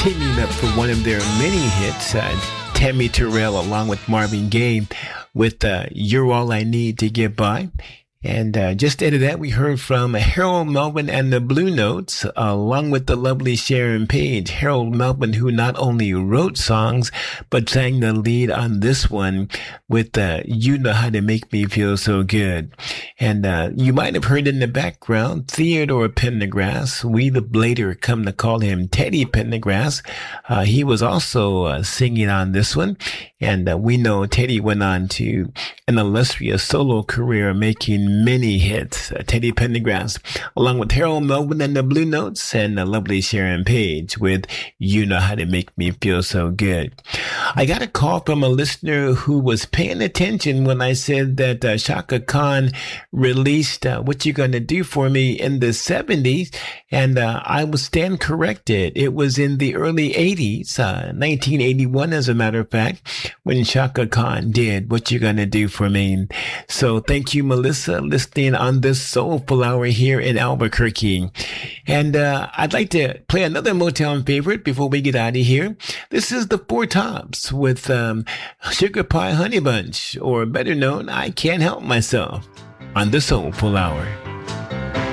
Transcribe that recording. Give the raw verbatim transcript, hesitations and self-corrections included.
teaming up for one of their many hits, uh, Tammy Terrell along with Marvin Gaye with uh, You're All I Need to Get By. And uh, just ahead of that, we heard from Harold Melvin and the Blue Notes, uh, along with the lovely Sharon Page. Harold Melvin, who not only wrote songs, but sang the lead on this one with uh, You Know How to Make Me Feel So Good. And uh, you might have heard in the background, Theodore Pendergrass. We later come to call him Teddy Pendergrass. Uh, he was also uh, singing on this one. And uh, we know Teddy went on to an illustrious solo career, making many hits. Uh, Teddy Pendergrass, along with Harold Melvin and the Blue Notes, and the lovely Sharon Page with You Know How to Make Me Feel So Good. I got a call from a listener who was paying attention when I said that uh, Chaka Khan released uh, What You Gonna Do For Me in the seventies, and uh, I will stand corrected. It was in the early eighties, uh, nineteen eighty-one as a matter of fact, when Chaka Khan did What You Gonna Do For Me. So thank you, Melissa, listening on this soulful hour here in Albuquerque. And uh, I'd like to play another Motown favorite before we get out of here. This is the Four Tops with um, Sugar Pie Honey Bunch, or better known, I Can't Help Myself, on the Soulful Hour.